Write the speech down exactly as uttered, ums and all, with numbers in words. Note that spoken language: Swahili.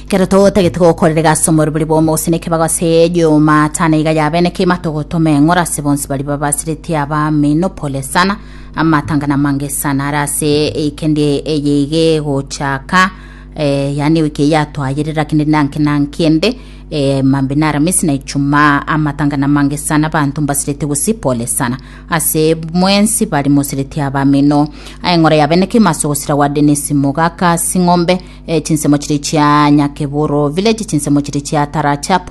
kero to tegeko korega somoro buri bo mosine ke bagase yo matane ga yabene ke matogo to mengora sebons bari babasiriti aba mino pole sana amatanga na mange sana rase ikende eyege gochaka eh yani wiki yato ayirira kindi nanke nankende eh mambinara misina ichuma amatanga na mange sana bantu mbasirete gusipole sana ase mwensi bari mosirete abamino ayengora yabeneke masogosira wa Dennis Mugaka Singombe eh chinsemo chiri cha Nyakeburo village chinsemo chiri cha Taracha